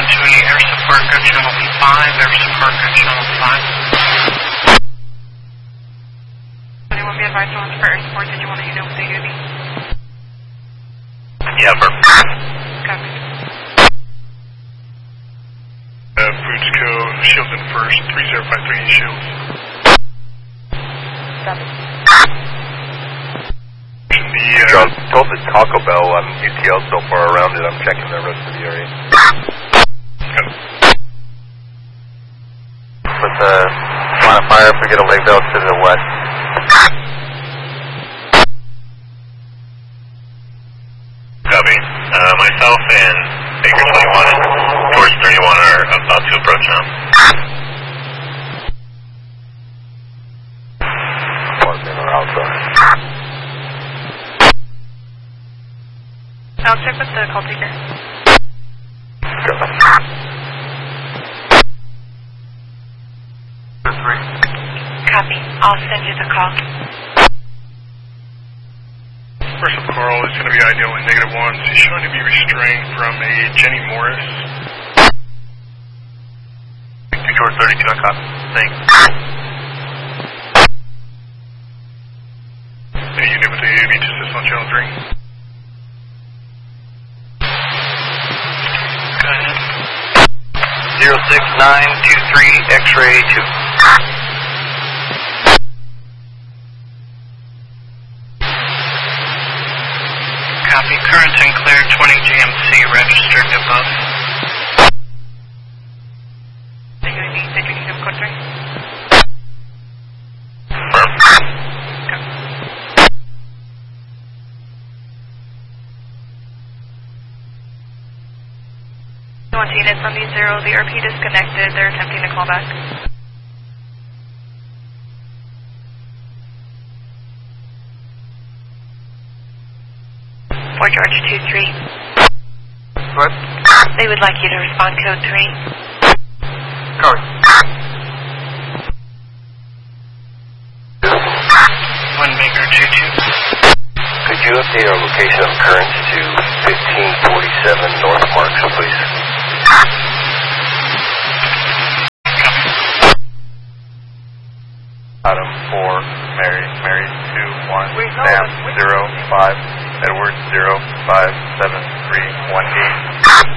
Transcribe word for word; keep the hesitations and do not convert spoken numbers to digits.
one two eight, air support, go channel five, air support, go channel five. Anyone be advised on for air support, did you want to know what they do? Yeah, for Copy. Uh, Foodsco, Shields in first, three zero five three Shields. Copy. The, uh, John, told the Taco Bell on U T L so far around it, I'm checking the rest of the area. okay. With the line of fire, if we get a leg out to the west. Copy. Uh, myself and Baker twenty-one and Torch thirty-one are about to approach now. I'll check with the call taker. Copy. I'll send you the call. First up, Carl is going to be ideally negative one. He's showing to be restrained from a Jenny Morris. George thirty-two on copy. Thanks. Any unit with a U A V to assist on channel three? Go ahead. zero six nine two three, X-ray two. Copy, current and clear, twenty G M C registered above. Did you need, did you need them code three? One units on these zero, the R P disconnected, they're attempting to call back. Fort George two three. What? They would like you to respond code three. Copy. One Baker two two. Could you update our location of currents to fifteen forty-seven North Marks, please? Adam four, Mary, Mary two one, Sam zero five, Edward zero five seven three one eight.